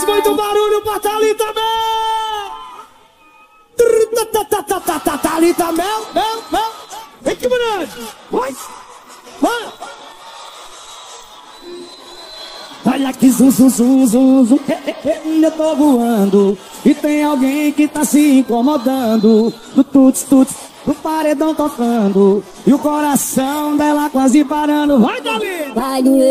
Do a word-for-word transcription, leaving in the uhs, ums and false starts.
Faz muito barulho pra Thalita Mel! Thalita Mel, Mel, Mel! Vem que bonito! Vai! Vai! Olha que zum, zum, zum, zum, zum. Eu tô voando e tem alguém que tá se incomodando. Do tuts, tuts, do paredão tocando e o coração dela quase parando. Vai, Thalita! Vai doer.